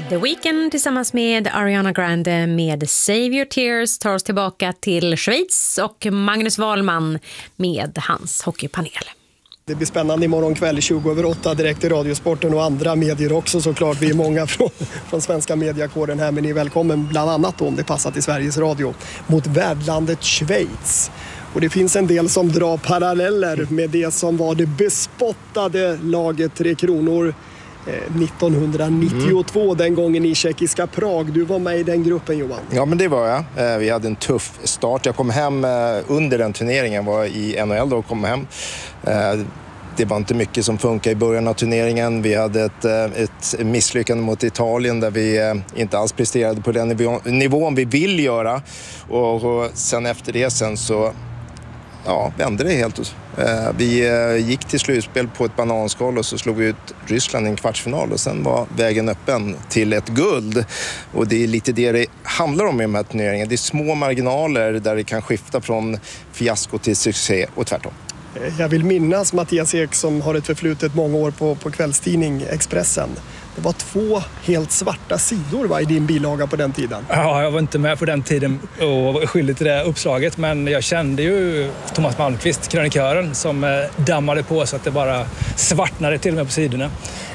The Weeknd tillsammans med Ariana Grande med Save Your Tears tar oss tillbaka till Schweiz och Magnus Wahlman med hans hockeypanel. Det blir spännande imorgon kväll 20:08 direkt i Radiosporten och andra medier också såklart. Vi är många från svenska mediakåren här, men ni är välkommen bland annat om det passar till Sveriges Radio mot värdlandet Schweiz. Och det finns en del som drar paralleller med det som var det bespottade laget Tre Kronor 1992, den gången i tjeckiska Prag. Du var med i den gruppen, Johan. Ja, men det var jag. Vi hade en tuff start. Jag kom hem under den turneringen, var i NHL då och kom hem. Det var inte mycket som funkade i början av turneringen. Vi hade ett misslyckande mot Italien där vi inte alls presterade på den nivån vi vill göra. Och sen efter det så vände det helt. Vi gick till slutspel på ett bananskal och så slog vi ut Ryssland i en kvartsfinal och sen var vägen öppen till ett guld. Och det är lite det handlar om i de här turneringarna. Det är små marginaler där det kan skifta från fiasko till succé och tvärtom. Jag vill minnas Mattias Ek som har ett förflutet många år på kvällstidning Expressen. Det var 2 helt svarta sidor i din bilaga på den tiden. Ja, jag var inte med på den tiden och var skyldig till det uppslaget. Men jag kände ju Thomas Malmqvist, krönikören, som dammade på så att det bara svartnade till och med på sidorna.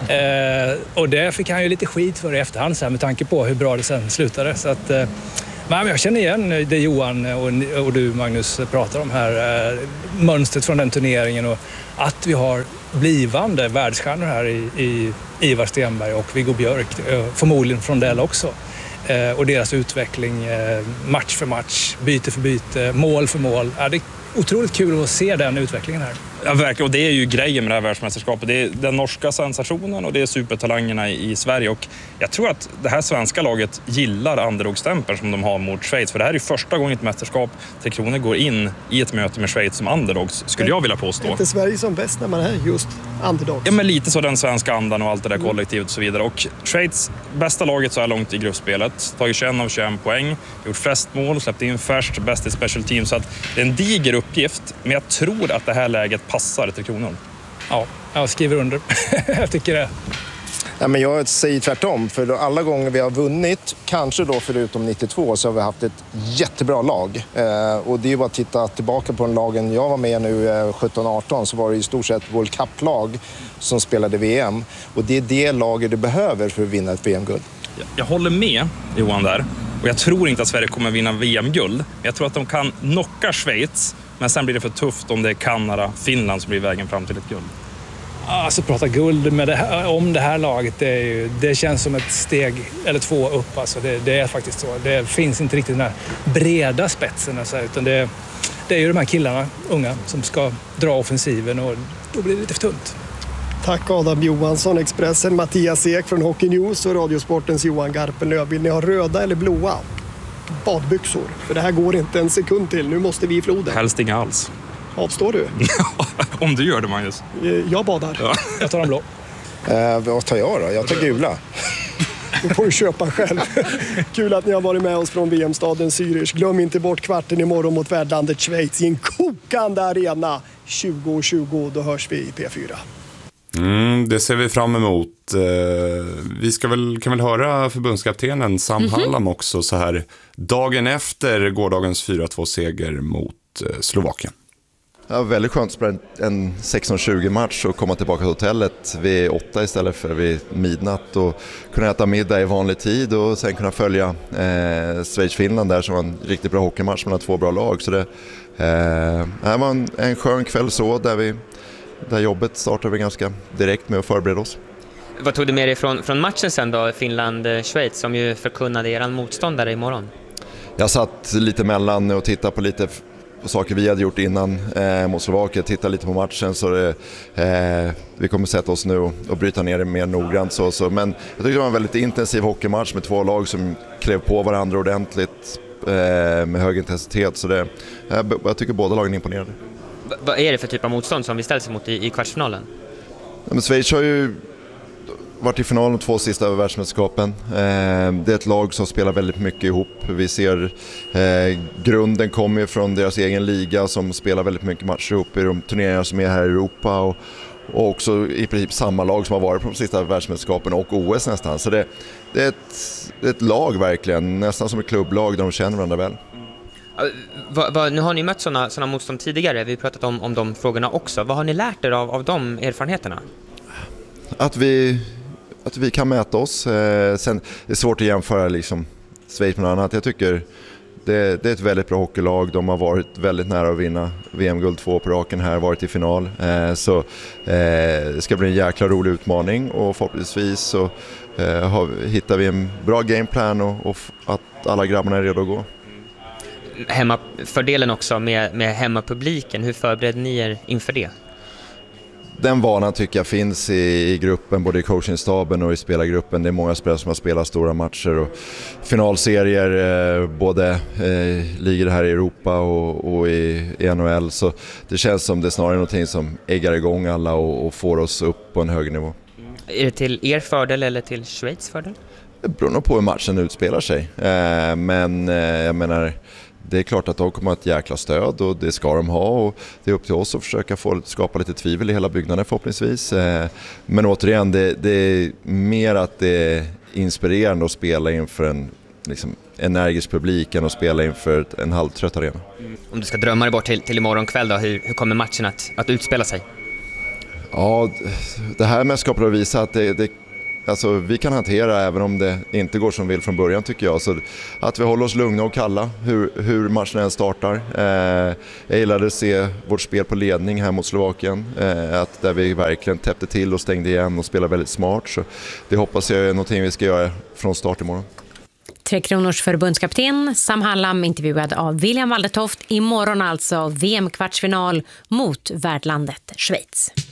Och det fick han ju lite skit för i efterhand så här, med tanke på hur bra det sen slutade. Så att, men jag känner igen det Johan och du, Magnus, pratar om här. Mönstret från den turneringen och att vi har blivande världsstjärnor här i Ivar Stenberg och Viggo Björk, förmodligen från Dell också. Och deras utveckling match för match, byte för byte, mål för mål. Det är otroligt kul att se den utvecklingen här. Ja, verkligen. Och det är ju grejen med det här världsmästerskapet. Det är den norska sensationen och det är supertalangerna i Sverige. Och jag tror att det här svenska laget gillar underdog-stämpeln som de har mot Schweiz. För det här är första gången ett mästerskap Tre Kronor går in i ett möte med Schweiz som underdogs, skulle jag vilja påstå. Är inte Sverige som bäst när man är just underdogs? Ja, men lite så den svenska andan och allt det där kollektivet och så vidare. Och Schweiz, bästa laget så här långt i gruppspelet. Tagit 21 av 21 poäng, gjort flest mål, släppt in färst, bäst i special team. Så att det är en diger uppgift, men jag tror att det här läget passar Tre Kronor. Ja, jag skriver under. Jag tycker det. Ja, men jag säger tvärtom, för alla gånger vi har vunnit, kanske då förutom 92, så har vi haft ett jättebra lag. Och det är ju bara att titta tillbaka på den lagen jag var med nu 17-18, så var det i stort sett World Cup-lag som spelade VM. Och det är det laget du behöver för att vinna ett VM-guld. Jag håller med Johan där. Och jag tror inte att Sverige kommer vinna VM-guld. Jag tror att de kan knocka Schweiz. Men sen blir det för tufft om det är Kanada, Finland som blir vägen fram till ett guld. Alltså prata guld med om det här laget, det känns som ett steg eller 2 upp. Alltså det är faktiskt så. Det finns inte riktigt den här breda spetsen. Alltså, utan det är ju de här killarna, unga, som ska dra offensiven och då blir det lite för tunt. Tack Adam Johansson, Expressen, Mattias Ek från Hockey News och Radiosportens Johan Garpenlöv. Vill ni ha röda eller blåa badbyxor? För det här går inte en sekund till. Nu måste vi i floden. Helst inga alls. Avstår du? Om du gör det, Magnus. Jag badar. Ja. Jag tar den blå. Vad tar jag då? Jag tar gula. Du får du köpa själv. Kul att ni har varit med oss från VM-staden Zürich. Glöm inte bort kvarten imorgon mot värdlandet Schweiz i en kokande arena 2020. Då hörs vi i P4. Det ser vi fram emot. Vi kan väl höra förbundskaptenen Sam Hallam också så här dagen efter gårdagens 4-2-seger mot Slovakien. Ja, väldigt skönt att spela en 16-20-match och komma tillbaka till hotellet vid 8 istället för vid midnatt och kunna äta middag i vanlig tid och sen kunna följa Schweiz-Finland där som var en riktigt bra hockeymatch mellan 2 bra lag. Så det var en skön kväll så där jobbet startade vi ganska direkt med att förbereda oss. Vad tog du med dig från matchen sen då, Finland-Schweiz, som ju förkunnade eran motståndare imorgon? Jag satt lite mellan och tittade på lite saker vi hade gjort innan mot Slovakien, titta lite på matchen så vi kommer sätta oss nu och bryta ner det mer noggrant så. Men jag tyckte det var en väldigt intensiv hockeymatch med 2 lag som klev på varandra ordentligt med hög intensitet så jag tycker båda lagen imponerade. Vad är det för typ av motstånd som vi ställs emot i kvartsfinalen? Ja, men Schweiz har ju varit i finalen de 2 sista över världsmästerskapen. Det är ett lag som spelar väldigt mycket ihop. Vi ser grunden kommer från deras egen liga som spelar väldigt mycket matcher ihop i de turneringar som är här i Europa och också i princip samma lag som har varit på de sista världsmästerskapen och OS nästan. Så det är ett lag verkligen, nästan som ett klubblag där de känner varandra väl. Nu har ni mött såna motstånd tidigare, vi har pratat om de frågorna också. Vad har ni lärt er av de erfarenheterna? Att vi kan mäta oss. Sen det är svårt att jämföra liksom Schweiz med något annat. Jag tycker det är ett väldigt bra hockeylag. De har varit väldigt nära att vinna VM-guld 2 på raken här, varit i final. Så det ska bli en jäkla rolig utmaning och förhoppningsvis så hittar vi en bra gameplan och att alla grabbarna är redo att gå. Hemmafördelen också med hemmapubliken, hur förbereder ni er inför det? Den vanan tycker jag finns i gruppen, både i coachingstaben och i spelargruppen. Det är många spelare som har spelat stora matcher och finalserier, både ligger här i Europa och i NHL. Så det känns som det snarare är någonting som äggar igång alla och får oss upp på en hög nivå. Är det till er fördel eller till Schweiz fördel? Det beror nog på hur matchen utspelar sig. Men jag menar, det är klart att de kommer att ha ett jäkla stöd och det ska de ha och det är upp till oss att försöka skapa lite tvivel i hela byggnaden förhoppningsvis. Men återigen, det är mer att det är inspirerande att spela inför en liksom energisk publik än att spela inför en halvtrött arena. Om du ska drömma dig bort till imorgon kväll då, hur kommer matchen att utspela sig? Ja, det här mästerskapet har visat att alltså, vi kan hantera även om det inte går som vill från början tycker jag. Så att vi håller oss lugna och kalla hur matchen än startar. Jag gillade att se vårt spel på ledning här mot Slovakien. Där vi verkligen täppte till och stängde igen och spelade väldigt smart. Så det hoppas jag är någonting vi ska göra från start imorgon. Tre Kronors förbundskapten Sam Hallam intervjuad av William Waldertoft. Imorgon alltså VM-kvartsfinal mot värdlandet Schweiz.